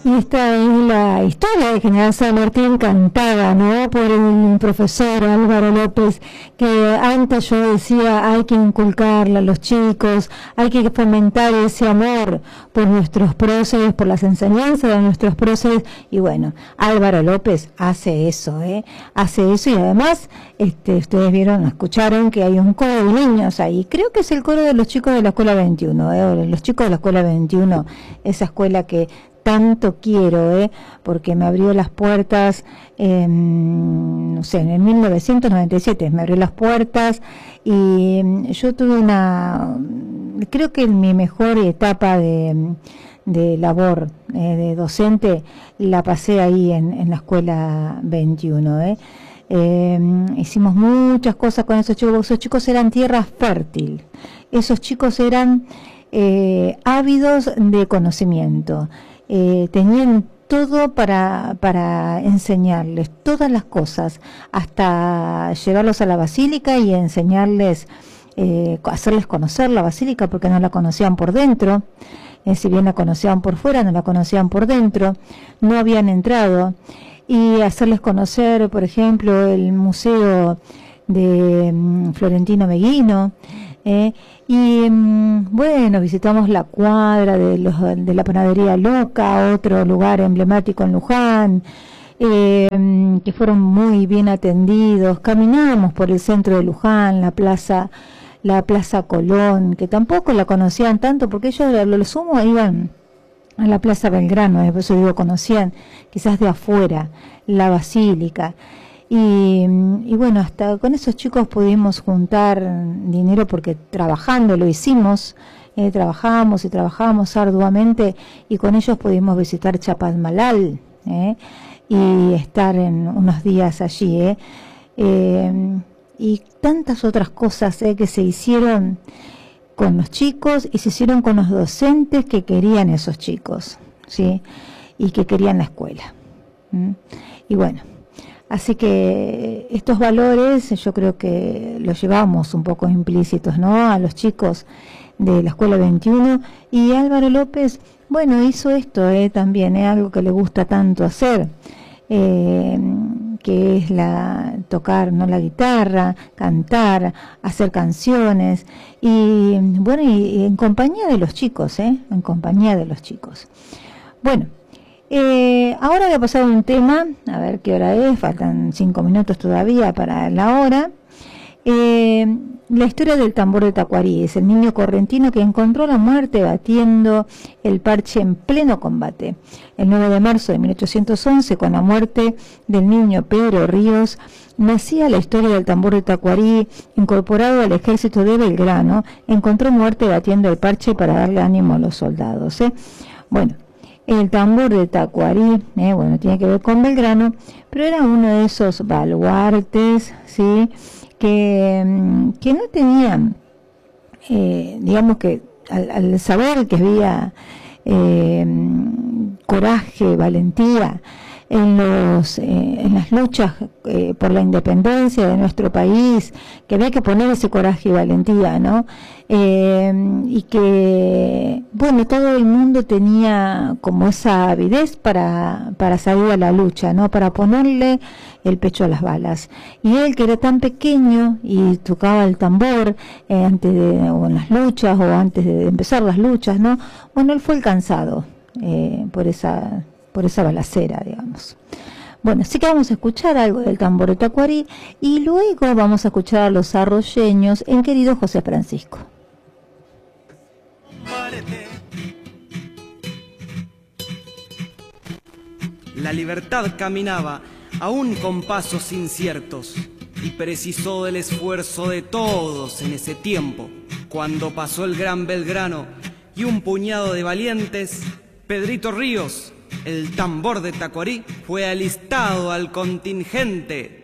Y esta es la historia de General San Martín cantada, ¿no?, por el profesor Álvaro López, que antes yo decía hay que inculcarle a los chicos, hay que fomentar ese amor por nuestros próceres, por las enseñanzas de nuestros próceres, y bueno, Álvaro López hace eso, hace eso, y además ustedes vieron, escucharon que hay un coro de niños ahí, creo que es el coro de los chicos de la Escuela 21, los chicos de la Escuela 21, esa escuela que tanto quiero, porque me abrió las puertas, no sé, en el 1997 me abrió las puertas, y yo tuve creo que mi mejor etapa de labor de docente la pasé ahí en la Escuela 21, hicimos muchas cosas con esos chicos, porque esos chicos eran tierra fértil, esos chicos eran ávidos de conocimiento, tenían todo para enseñarles, todas las cosas, hasta llevarlos a la basílica y enseñarles, hacerles conocer la basílica, porque no la conocían por dentro, si bien la conocían por fuera, no la conocían por dentro, no habían entrado, y hacerles conocer, por ejemplo, el museo de Florentino Meguino, y bueno, visitamos la cuadra de la panadería Luca, otro lugar emblemático en Luján, que fueron muy bien atendidos. Caminamos por el centro de Luján, la plaza Colón, que tampoco la conocían tanto, porque ellos a lo sumo iban a la Plaza Belgrano, por eso digo, conocían quizás de afuera la basílica. Y bueno, hasta con esos chicos pudimos juntar dinero, porque trabajando lo hicimos, trabajamos y trabajamos arduamente, y con ellos pudimos visitar Chapadmalal, y estar en unos días allí, y tantas otras cosas que se hicieron con los chicos y se hicieron con los docentes que querían esos chicos, ¿sí?, y que querían la escuela. Y bueno, así que estos valores yo creo que los llevamos un poco implícitos, ¿no?, a los chicos de la Escuela 21, y Álvaro López, bueno, hizo esto también, algo que le gusta tanto hacer, que es tocar, ¿no?, la guitarra, cantar, hacer canciones, y bueno, y en compañía de los chicos, en compañía de los chicos. Bueno, ahora voy a pasar un tema, a ver qué hora es, faltan 5 minutos todavía para la hora. La historia del tambor de Tacuarí, es el niño correntino que encontró la muerte batiendo el parche en pleno combate. El 9 de marzo de 1811, con la muerte del niño Pedro Ríos, nacía la historia del tambor de Tacuarí, incorporado al ejército de Belgrano. Encontró muerte batiendo el parche para darle ánimo a los soldados. Bueno, el tambor de Tacuarí, bueno, tiene que ver con Belgrano, pero era uno de esos baluartes, ¿sí?, que no tenían, digamos que al saber que había coraje, valentía en las luchas por la independencia de nuestro país, que había que poner ese coraje y valentía, ¿no? Y que, bueno, todo el mundo tenía como esa avidez para salir a la lucha, ¿no?, para ponerle el pecho a las balas. Y él, que era tan pequeño y tocaba el tambor o en las luchas o antes de empezar las luchas, ¿no?, bueno, él fue alcanzado por esa balacera, digamos. Bueno, así que vamos a escuchar algo del tambor de Tacuarí, y luego vamos a escuchar a los arroyeños en Querido José Francisco. La libertad caminaba, aún con pasos inciertos, y precisó del esfuerzo de todos en ese tiempo, cuando pasó el gran Belgrano y un puñado de valientes. Pedrito Ríos, el tambor de Tacuarí, fue alistado al contingente